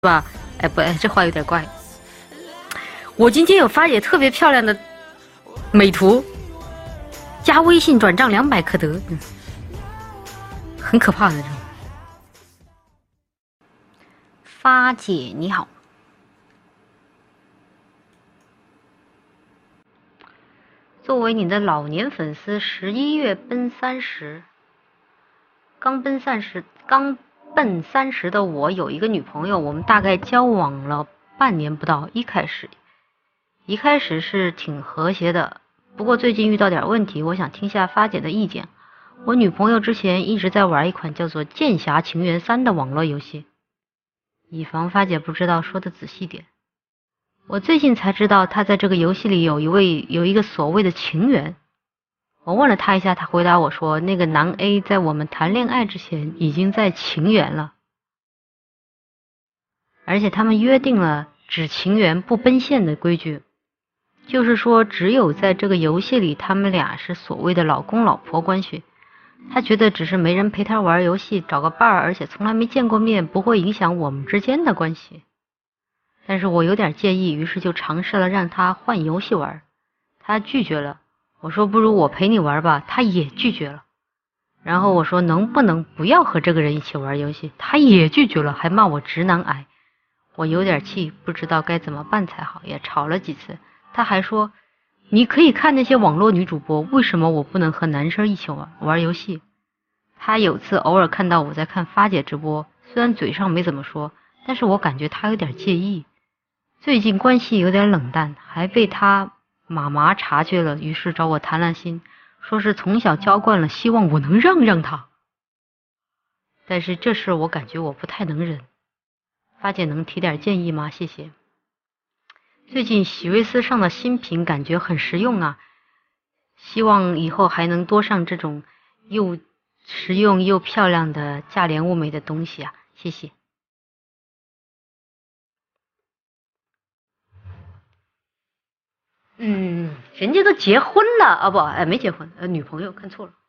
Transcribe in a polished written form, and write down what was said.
吧？哎不，哎这话有点怪。我今天有发姐特别漂亮的美图，加微信转账200可得，很可怕的这种。发姐你好，作为你的老年粉丝，11月奔30，刚奔30的我有一个女朋友，我们大概交往了半年不到。一开始是挺和谐的，不过最近遇到点问题，我想听下发姐的意见。我女朋友之前一直在玩一款叫做《剑侠情缘3》的网络游戏，以防发姐不知道，说的仔细点。我最近才知道她在这个游戏里有一个所谓的情缘。我问了她一下，她回答我说，那个男 A 在我们谈恋爱之前已经在情缘了，而且他们约定了只情缘不奔现的规矩，就是说只有在这个游戏里他们俩是所谓的老公老婆关系。他觉得只是没人陪他玩游戏，找个伴儿，而且从来没见过面，不会影响我们之间的关系。但是我有点介意，于是就尝试了让他换游戏玩，他拒绝了。我说不如我陪你玩吧，他也拒绝了。然后我说能不能不要和这个人一起玩游戏，他也拒绝了，还骂我直男癌。我有点气，不知道该怎么办才好，也吵了几次。他还说你可以看那些网络女主播，为什么我不能和男生一起玩游戏？他有次偶尔看到我在看发姐直播，虽然嘴上没怎么说，但是我感觉他有点介意。最近关系有点冷淡，还被他妈妈察觉了，于是找我谈了心，说是从小娇惯了，希望我能让他。但是这事我感觉我不太能忍，发姐能提点建议吗？谢谢。最近喜瑞斯上的新品感觉很实用啊，希望以后还能多上这种又实用又漂亮的价廉物美的东西啊，谢谢。人家都结婚了啊，不，没结婚，女朋友看错了。